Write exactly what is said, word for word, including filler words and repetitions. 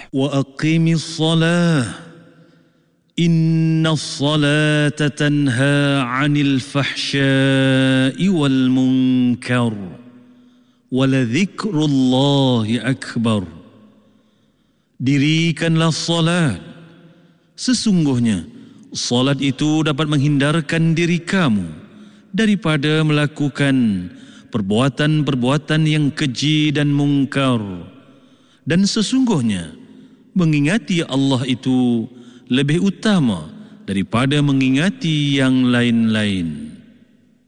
Wa aqimis salah inna salata tanha 'anil fahsya'i wal munkar wa ladhikrullahi akbar. Dirikanlah salat, sesungguhnya salat itu dapat menghindarkan diri kamu daripada melakukan perbuatan-perbuatan yang keji dan mungkar, dan sesungguhnya mengingati Allah itu lebih utama daripada mengingati yang lain-lain.